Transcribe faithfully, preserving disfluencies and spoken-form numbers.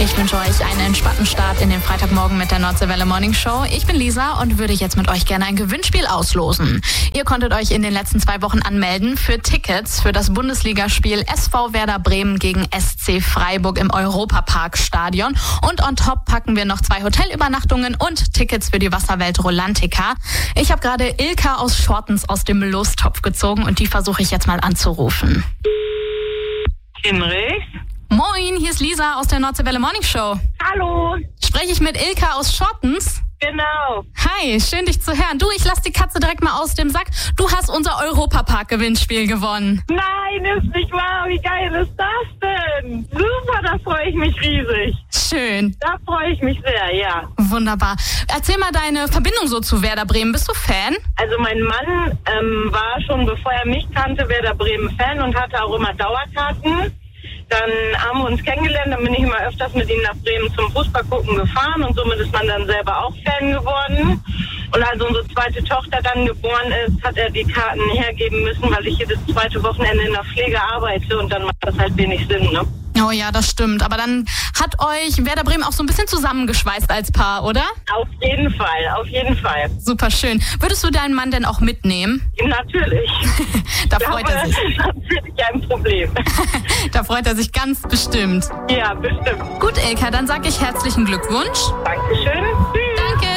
Ich wünsche euch einen entspannten Start in den Freitagmorgen mit der Nordseewelle Morning Show. Ich bin Lisa und würde jetzt mit euch gerne ein Gewinnspiel auslosen. Ihr konntet euch in den letzten zwei Wochen anmelden für Tickets für das Bundesligaspiel S V Werder Bremen gegen S C Freiburg im Europapark-Stadion. Und on top packen wir noch zwei Hotelübernachtungen und Tickets für die Wasserwelt Rolantica. Ich habe gerade Ilka aus Schortens aus dem Lostopf gezogen und die versuche ich jetzt mal anzurufen. Hinrich? Moin, hier ist Lisa aus der Nordseewelle Morning Show. Hallo. Spreche ich mit Ilka aus Schortens? Genau. Hi, schön dich zu hören. Du, ich lass die Katze direkt mal aus dem Sack. Du hast unser Europapark-Gewinnspiel gewonnen. Nein, ist nicht wahr. Wie geil ist das denn? Super, da freue ich mich riesig. Schön. Da freue ich mich sehr, ja. Wunderbar. Erzähl mal deine Verbindung so zu Werder Bremen. Bist du Fan? Also mein Mann ähm, war schon, bevor er mich kannte, Werder Bremen Fan und hatte auch immer Dauerkarten. Dann haben wir uns kennengelernt, dann bin ich immer öfters mit ihm nach Bremen zum Fußball gucken gefahren und somit ist man dann selber auch Fan geworden. Und als unsere zweite Tochter dann geboren ist, hat er die Karten hergeben müssen, weil ich jedes zweite Wochenende in der Pflege arbeite und dann macht das halt wenig Sinn, ne? Oh ja, das stimmt. Aber dann hat euch Werder Bremen auch so ein bisschen zusammengeschweißt als Paar, oder? Auf jeden Fall, auf jeden Fall. Super schön. Würdest du deinen Mann denn auch mitnehmen? Natürlich. Da Ich freut glaube, er sich. das ist natürlich ein Problem. Da freut er sich ganz bestimmt. Ja, bestimmt. Gut, Ilka, dann sage ich herzlichen Glückwunsch. Dankeschön.